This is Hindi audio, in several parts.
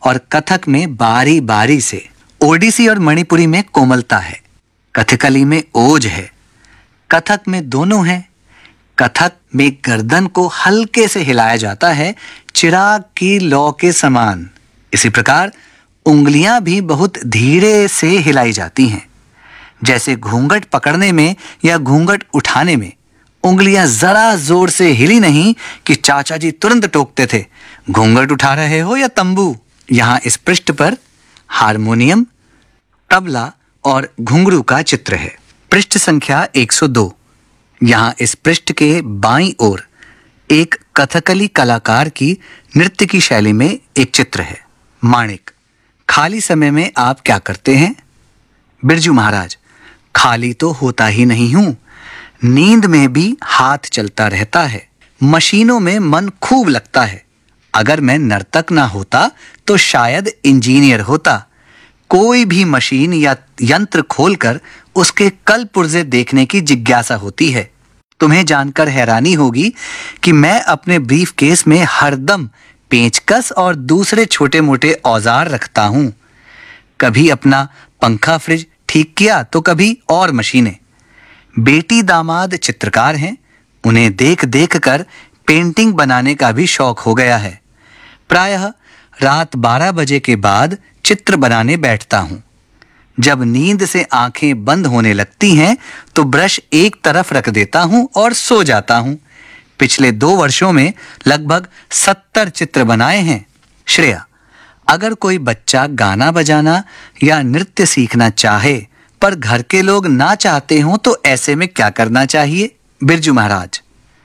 और कथक में बारी बारी से। ओडिसी और मणिपुरी में कोमलता है, कथकली में ओज है, कथक में दोनों है। कथक में गर्दन को हल्के से हिलाया जाता है, चिराग की लौ के समान। इसी प्रकार उंगलियां भी बहुत धीरे से हिलाई जाती हैं। जैसे घूंघट पकड़ने में या घूंघट उठाने में उंगलियां जरा जोर से हिली नहीं कि चाचा जी तुरंत टोकते थे, घूंघट उठा रहे हो या तंबू। यहां इस पृष्ठ पर हारमोनियम, तबला और घुंघरू का चित्र है। पृष्ठ संख्या 102। यहां इस पृष्ठ के बाईं ओर एक कथकली कलाकार की नृत्य की शैली में एक चित्र है। माणिक, खाली समय में आप क्या करते हैं? बिरजू महाराज, खाली तो होता ही नहीं हूं, नींद में भी हाथ चलता रहता है, मशीनों में मन खूब लगता है। अगर मैं नर्तक ना होता तो शायद इंजीनियर होता। कोई भी मशीन या यंत्र खोलकर उसके कल पुर्जे देखने की जिज्ञासा होती है। तुम्हें जानकर हैरानी होगी कि मैं अपने ब्रीफ केस में हरदम पेंचकस और दूसरे छोटे मोटे औजार रखता हूं। कभी अपना पंखा फ्रिज ठीक किया तो कभी और मशीनें। बेटी दामाद चित्रकार हैं, उन्हें देख देख कर पेंटिंग बनाने का भी शौक हो गया है। प्रायः रात 12 बजे के बाद चित्र बनाने बैठता हूं। जब नींद से आंखें बंद होने लगती हैं तो ब्रश एक तरफ रख देता हूं और सो जाता हूं। पिछले 2 वर्षों में लगभग 70 चित्र बनाए हैं। श्रेया, अगर कोई बच्चा गाना बजाना या नृत्य सीखना चाहे पर घर के लोग ना चाहते हों तो ऐसे में क्या करना चाहिए? बिरजू महाराज,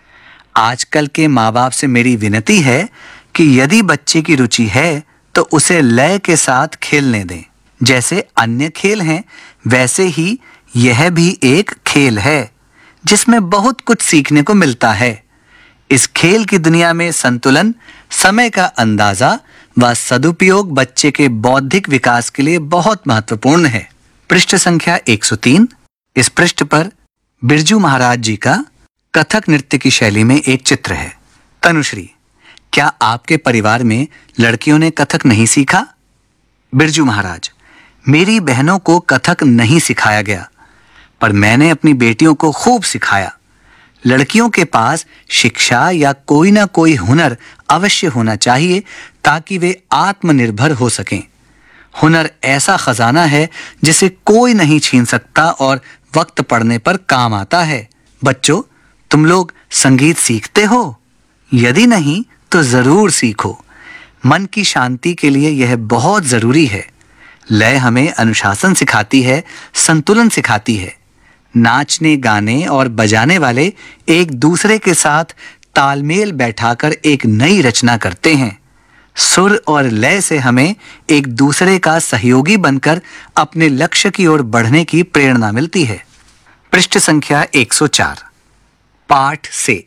आजकल के माँ बाप से मेरी विनती है कि यदि बच्चे की रुचि है तो उसे लय के साथ खेलने दें। जैसे अन्य खेल हैं वैसे ही यह भी एक खेल है जिसमें बहुत कुछ सीखने को मिलता है। इस खेल की दुनिया में संतुलन, समय का अंदाजा व सदुपयोग बच्चे के बौद्धिक विकास के लिए बहुत महत्वपूर्ण है। पृष्ठ संख्या 103। इस पृष्ठ पर बिरजू महाराज जी का कथक नृत्य की शैली में एक चित्र है। तनुश्री, क्या आपके परिवार में लड़कियों ने कथक नहीं सीखा? बिरजू महाराज, मेरी बहनों को कथक नहीं सिखाया गया, पर मैंने अपनी बेटियों को खूब सिखाया। लड़कियों के पास शिक्षा या कोई ना कोई हुनर अवश्य होना चाहिए ताकि वे आत्मनिर्भर हो सकें। हुनर ऐसा खजाना है जिसे कोई नहीं छीन सकता और वक्त पड़ने पर काम आता है। बच्चों, तुम लोग संगीत सीखते हो? यदि नहीं तो जरूर सीखो। मन की शांति के लिए यह बहुत जरूरी है। लय हमें अनुशासन सिखाती है, संतुलन सिखाती है। नाचने, गाने और बजाने वाले एक दूसरे के साथ तालमेल बैठाकर एक नई रचना करते हैं। सुर और लय से हमें एक दूसरे का सहयोगी बनकर अपने लक्ष्य की ओर बढ़ने की प्रेरणा मिलती है। पृष्ठ संख्या 104। पाठ से।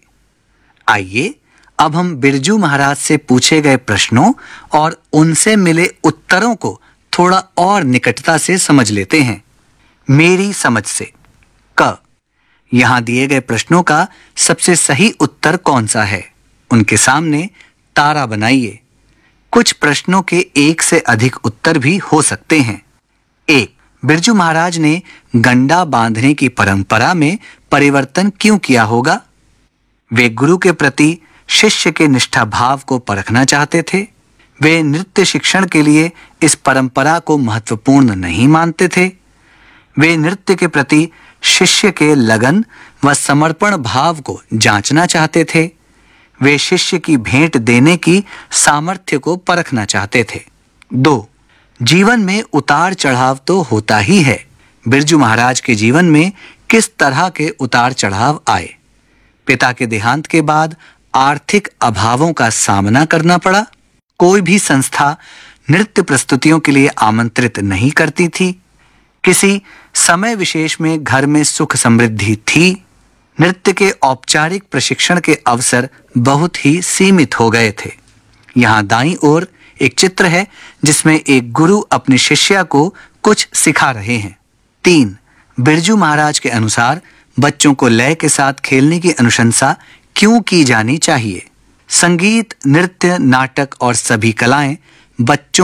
आइए अब हम बिरजू महाराज से पूछे गए प्रश्नों और उनसे मिले उत्तरों को थोड़ा और निकटता से समझ लेते हैं। मेरी समझ से। क, यहां दिए गए प्रश्नों का सबसे सही उत्तर कौन सा है? उनके सामने तारा बनाइए। कुछ प्रश्नों के एक से अधिक उत्तर भी हो सकते हैं। 1. बिरजू महाराज ने गंडा बांधने की परंपरा में परिवर्तन क्यों किया होगा? वे गुरु के प्रति शिष्य के निष्ठा भाव को परखना चाहते थे। वे नृत्य शिक्षण के लिए इस परंपरा को महत्वपूर्ण नहीं मानते थे। वे नृत्य के प्रति शिष्य के लगन व समर्पण भाव को जांचना चाहते थे। वे शिष्य की भेंट देने की सामर्थ्य को परखना चाहते थे। 2. जीवन में उतार चढ़ाव तो होता ही है। बिरजू महाराज के जीवन में किस तरह के उतार चढ़ाव आए? पिता के देहांत के बाद आर्थिक अभावों का सामना करना पड़ा। कोई भी संस्था नृत्य प्रस्तुतियों के लिए आमंत्रित नहीं करती थी। किसी समय विशेष में घर में सुख समृद्धि थी। नृत्य के औपचारिक प्रशिक्षण के अवसर बहुत ही सीमित हो गए थे। यहाँ दाईं ओर एक चित्र है जिसमें एक गुरु अपनी शिष्या को कुछ सिखा रहे हैं। 3. बिरजू महाराज के अनुसार बच्चों को लय के साथ खेलने की अनुशंसा क्यों की जानी चाहिए? संगीत, नृत्य, नाटक और सभी कलाएं बच्चों